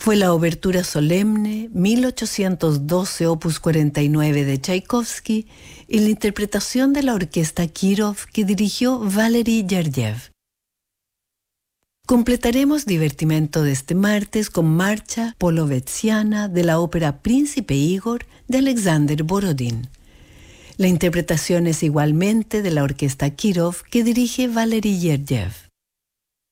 Fue la obertura solemne 1812 opus 49 de Tchaikovsky en la interpretación de la orquesta Kirov que dirigió Valery Gergiev. Completaremos divertimento de este martes con marcha polovetziana de la ópera Príncipe Igor de Alexander Borodín. La interpretación es igualmente de la orquesta Kirov que dirige Valery Gergiev.